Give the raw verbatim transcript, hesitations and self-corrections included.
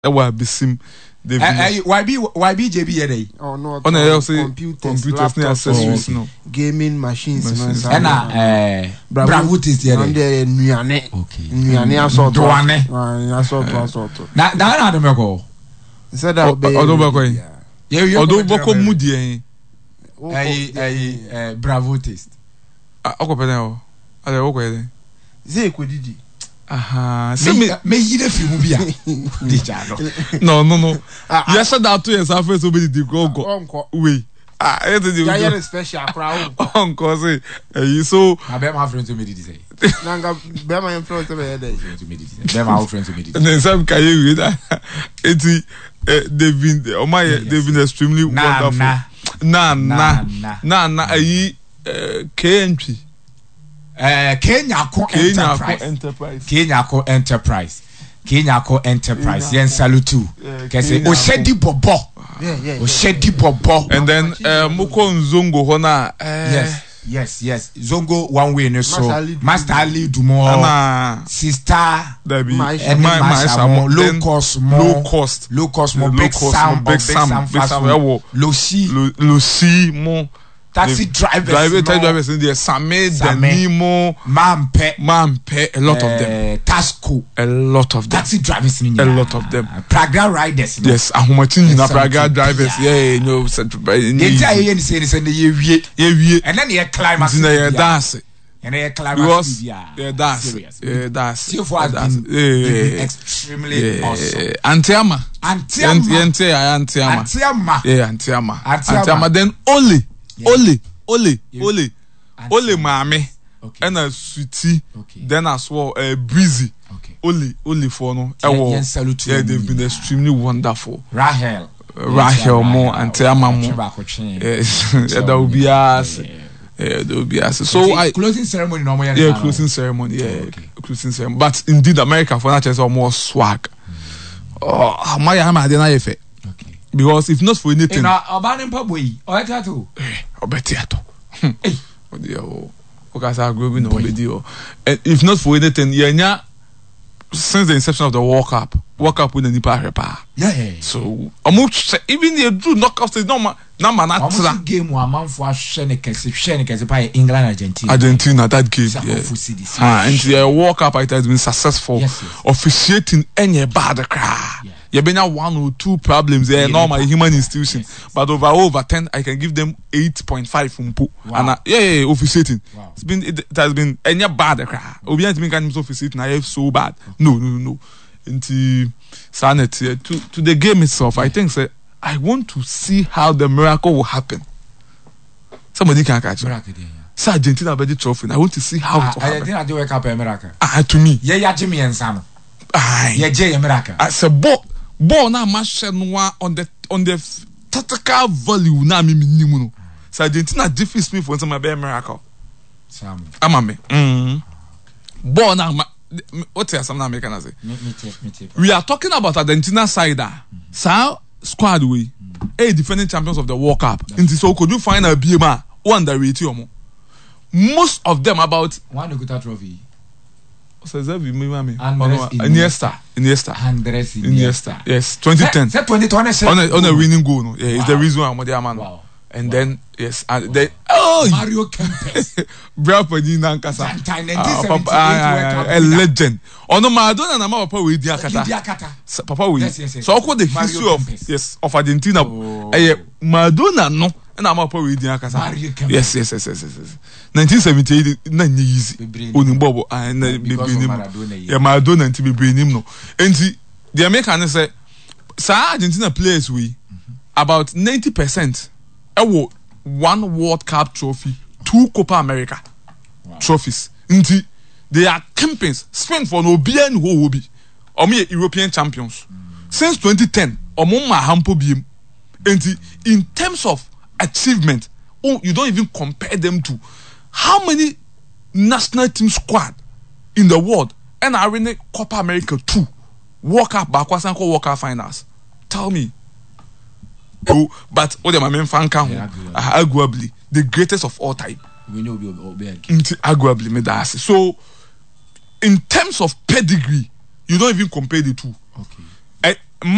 Ewa bisim. Why be why be J B yede? Oh no. On a computers, computers and accessories no. Gaming machines. And eh Bravo test yede. And the nuane. Okay. Nuane assault. Duane. Assault assault. Na na na dem ko. Said that be. Odo bako yi. Ye Odo bako mudi yin. Eh eh Bravo test. Ah okopede o. Ale okoyede. Ze ekodidi. Aha, se me me yide fi mu bia. Di chano. No, no, no. You said that to yourself first obedi di go go. We. Ah, it is you. Yeah, special crowd. Uncle say, eh so I be my friend to me say. Nanga be my friend to me dey. To me say. Be my friend to me. Then some can you read that? It they've been oh my they've been extremely wonderful. Nah, nah. Nah, nah, eh K N P. Uh, Kenya Co Enterprise. Enterprise. Kenya Co Enterprise. Kenya Co Enterprise. Yen salutu. Kese o shedi bobo. Yeah, yeah. O shedi bobo. And then uh, Moko Zongo hona. Yes. Yes, yes. Zongo one way no so. Master Ali Dumo. Sister. Debbie. My my low cost more. Low cost. Low cost more. Big Sam. Big Sam. Big Sam. Losi. Losi more. Taxi drivers, driver, taxi drivers in there. Same, Denimo, Mampe, Mampe, a lot uh, of them. Tasco, a lot of them. Taxi drivers, in a lot of them. Praga riders, no? Yes. Ahumatin na Praga drivers, yeah, you know. They tell you anything, say the year, year, and then you climb up. You dance. And they climb up. Yeah, that's yeah, that's so far been extremely awesome. Antiama, Antiama, Antiama, Antiama, yeah, Antiama, Antiama. Then only. Yeah. Ole, ole, yeah. ole, ole, mame, okay. And a sweetie, okay. Then as well, uh, breezy, okay. Ole, ole for no, yeah, yeah, yeah, they've been extremely wonderful. Rahel, uh, Rahel more, and Tiama more, yes, yeah, that will be us, yeah, that will be us. So I closing ceremony, no more, yeah, closing ceremony, yeah, okay. Closing ceremony. But indeed, America for that is more swag. Oh, my, I'm a deny effect. Because if not for anything, na obani mpaboi o etiato eh obetiato eh odio o kasa grow no obedio. If not for anything, yenya since the inception of the World Cup, World Cup with the Nipa repa. Yeah, yeah. So almost even they do knockout stage no man na man atla game wa manfo ahwe ne kese hwe ne kese pa England Argentina. Argentina that game. Yeah. Ah, and the World Cup it has been successful. Yes, yes. Officiating any bad cry. Yeah. You been one or two problems there, yeah, normal human institutions, yes, yes. But over over ten, I can give them eight point five from po. Wow. And uh, yeah, yeah, yeah, officiating. Wow. It's been it, it has been any bad cry. Obian to me can officiating. I have so bad. Okay. No, no, no. Into sanity to to the game itself. I think say I want to see how the miracle will happen. Somebody can catch miracle. Say Argentina be the trophy. I want to see how ah, it will happen. Argentina do wake up a miracle. Ah, to me. Yeah, yeah, Jimmy and Sam. Ah, yeah, Jay a miracle. I say ball. Ball na match no on the on the tactical value na me minimum no. So Argentina defeats me for some be miracle. Sam. Ama me. Mm. Ball na what you some na American say. We are talking about Argentina side ah. Mm-hmm. So squad we. Mm-hmm. A defending champions of the World Cup. Into so could you find a B M A underrate you? Most of them about one Okuta trophy. So that we mami. Iniesta. Iniesta. Andres Iniesta. Yes, twenty ten. Say twenty twenty. On a on a winning goal. No. Yeah, wow. It's the reason I'm there, man. Wow. And wow. Then yes, and wow. Then oh Mario Kempes. Bra Padina Nkasa. A legend. Ono Maradona na ma papa we di akata. Papa we. Yes, yes, yes. So all the history of Kempes. Yes, of Argentina. Oh. Eh Maradona no. And I'm up with the Akasa. Yes, yes, yes, yes, yes. nineteen seventy-eight, not easy. Only Bobo and yeah, Maradona and to be bringing him no. And the American say, Sir Argentina players we about ninety percent. I one World Cup trophy, two Copa America wow. trophies. Inti they are champions. Spain for no B N who will be. Or me European champions mm. since twenty ten. Or Mama Hampo Bim. Inti in terms of achievement, oh, you don't even compare them to how many national team squad in the world and are in Copa America two World Cup Bakwasanko World Cup finals. Tell me. Oh, but what am I mean? Arguably the greatest of all time. We know arguably me that's so in terms of pedigree, you don't even compare the two. Okay.